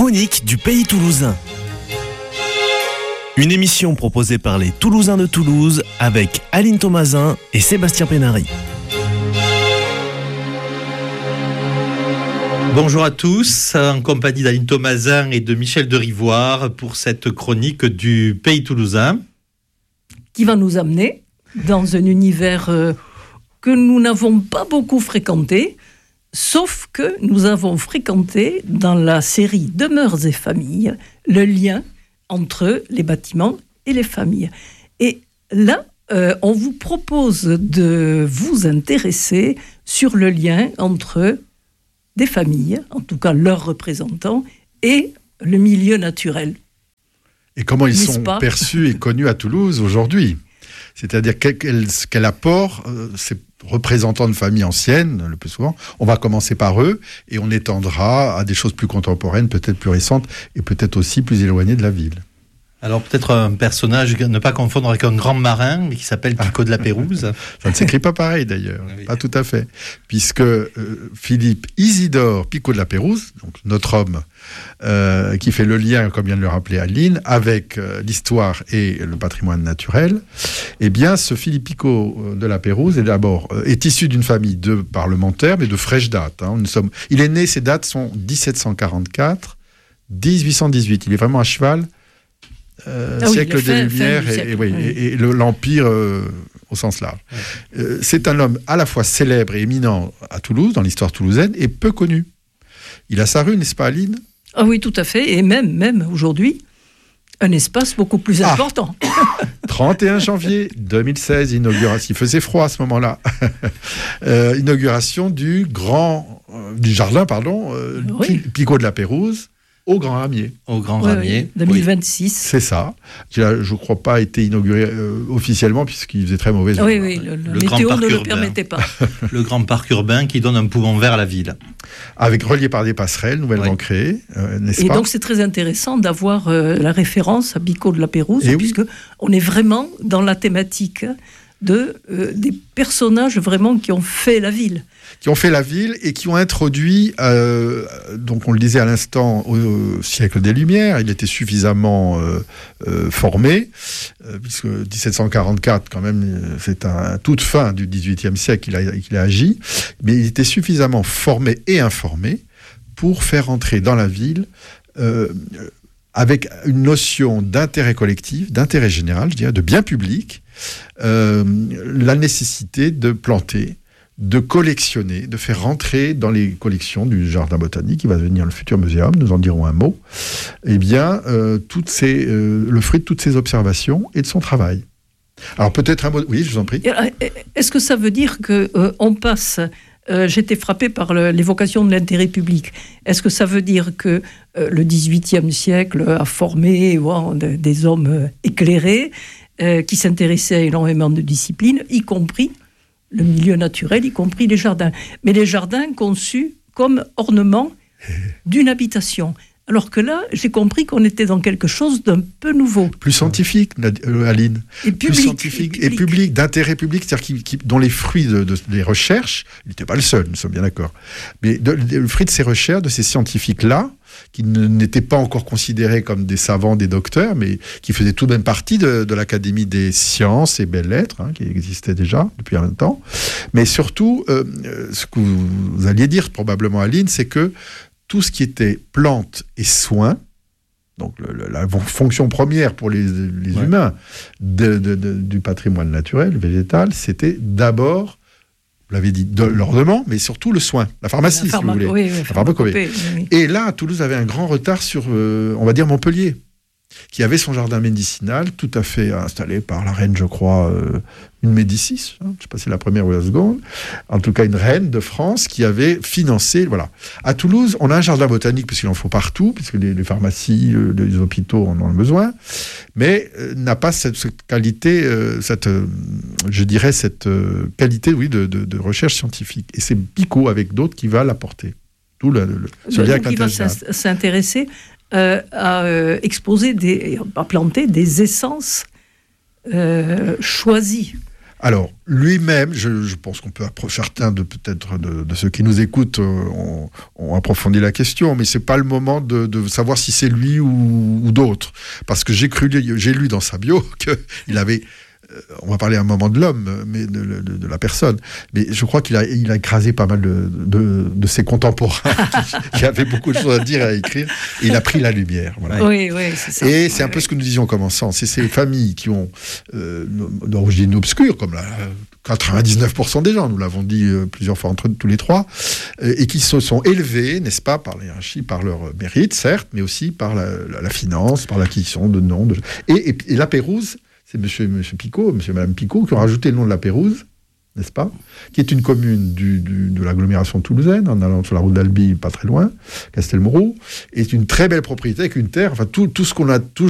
chronique du Pays Toulousain. Une émission proposée par les Toulousains de Toulouse avec Aline Thomasin et Sébastien Pénary. Bonjour à tous, en compagnie d'Aline Thomasin et de Michel de Rivoire pour cette chronique du Pays Toulousain. Qui va nous amener dans un univers que nous n'avons pas beaucoup fréquenté, sauf que nous avons fréquenté dans la série Demeures et familles le lien entre les bâtiments et les familles. Et là, on vous propose de vous intéresser sur le lien entre des familles, en tout cas leurs représentants, et le milieu naturel. Et comment ils sont perçus et connus à Toulouse aujourd'hui. C'est-à-dire quel apport ces représentants de familles anciennes, le plus souvent, on va commencer par eux et on étendra à des choses plus contemporaines, peut-être plus récentes et peut-être aussi plus éloignées de la ville. Alors peut-être un personnage, ne pas confondre avec un grand marin, mais qui s'appelle Pico de la Pérouse. Ça ne s'écrit pas pareil d'ailleurs, oui. Pas tout à fait. Puisque Philippe Isidore Pico de la Pérouse, donc notre homme, qui fait le lien, comme vient de le rappeler Aline, avec l'histoire et le patrimoine naturel, eh bien ce Philippe Pico de la Pérouse est issu d'une famille de parlementaires, mais de fraîche date. Il est né, ses dates sont 1744, 1818. Il est vraiment à cheval. Siècle des Lumières et l'Empire au sens large. Ouais. C'est un homme à la fois célèbre et éminent à Toulouse, dans l'histoire toulousaine, et peu connu. Il a sa rue, n'est-ce pas, Aline ? Ah oui, tout à fait. Et même aujourd'hui, un espace beaucoup plus important. 31 janvier 2016, inauguration. Il faisait froid à ce moment-là. Inauguration du jardin, Pico de la Pérouse. Au Grand Ramier. Au Grand Ramier. 2026. Oui. C'est ça. Qui n'a, je ne crois pas, été inauguré officiellement puisqu'il faisait très mauvais. Oui, le météo ne le permettait pas. Le grand parc urbain qui donne un poumon vert à la ville. Relié par des passerelles nouvellement créées, n'est-ce pas ? Et donc c'est très intéressant d'avoir la référence à Pico de la Pérouse, puisque on est vraiment dans la thématique des personnages vraiment qui ont fait la ville. Qui ont fait la ville et qui ont introduit, donc on le disait à l'instant, au siècle des Lumières, il était suffisamment formé, puisque 1744, quand même, c'est toute fin du XVIIIe siècle qu'il a agi, mais il était suffisamment formé et informé pour faire entrer dans la ville avec une notion d'intérêt collectif, d'intérêt général, je dirais, de bien public, la nécessité de planter, de collectionner, de faire rentrer dans les collections du jardin botanique, qui va devenir le futur muséum, nous en dirons un mot, eh bien, le fruit de toutes ces observations et de son travail. Alors peut-être un mot... Oui, je vous en prie. Est-ce que ça veut dire qu'on passe... j'étais frappé par l'évocation de l'intérêt public. Est-ce que ça veut dire que le XVIIIe siècle a formé des hommes éclairés qui s'intéressaient à énormément de disciplines, y compris le milieu naturel, y compris les jardins. Mais les jardins conçus comme ornement d'une habitation. Alors que là, j'ai compris qu'on était dans quelque chose d'un peu nouveau. Plus scientifique, Aline. Et public. Plus scientifique et public, d'intérêt public, c'est-à-dire dont les fruits des recherches, il n'était pas le seul, nous sommes bien d'accord, mais le fruit de ces recherches, de ces scientifiques-là, qui n'étaient pas encore considérés comme des savants, des docteurs, mais qui faisaient tout de même partie de l'Académie des sciences et belles-lettres, qui existait déjà depuis un temps. Mais surtout, ce que vous alliez dire probablement, Aline, c'est que tout ce qui était plantes et soins, donc la fonction première pour les humains du patrimoine naturel, végétal, c'était d'abord, vous l'avez dit, de l'ornement, mais surtout le soin, la pharmacie, si vous voulez. Oui, la pharmacopée. Oui. Et là, Toulouse avait un grand retard sur, on va dire, Montpellier, qui avait son jardin médicinal tout à fait installé par la reine, je crois, une Médicis, je ne sais pas si c'est la première ou la seconde, en tout cas une reine de France qui avait financé, voilà. À Toulouse, on a un jardin botanique, puisqu'il en faut partout, puisque les pharmacies, les hôpitaux en ont besoin, mais n'a pas cette qualité, cette qualité, oui, de recherche scientifique. Et c'est Pico, avec d'autres, qui va l'apporter. Tout ce lien avec l'intérêt général. Il va s'intéresser à exposer, à planter des essences choisies. Alors, lui-même, je pense qu'on peut certains de ceux qui nous écoutent ont approfondi la question, mais c'est pas le moment de savoir si c'est lui ou d'autres, parce que j'ai lu dans sa bio qu'il avait. On va parler à un moment de l'homme, mais de la personne. Mais je crois qu'il a écrasé pas mal de ses contemporains qui avaient beaucoup de choses à dire et à écrire. Et il a pris la lumière. Voilà. Oui, c'est ça. Et c'est un peu ce que nous disions en commençant. C'est ces familles qui ont d'origine obscure, comme 99% des gens, nous l'avons dit plusieurs fois entre tous les trois, et qui se sont élevés, n'est-ce pas, par la hiérarchie, par leur mérite, certes, mais aussi par la finance, par l'acquisition de noms. Et la Pérouse, c'est monsieur et madame Picot qui ont rajouté le nom de la Pérouse, n'est-ce pas, qui est une commune de l'agglomération toulousaine, en allant sur la route d'Albi, pas très loin, Castelmoreau, et c'est une très belle propriété avec une terre, enfin tout ce qu'on a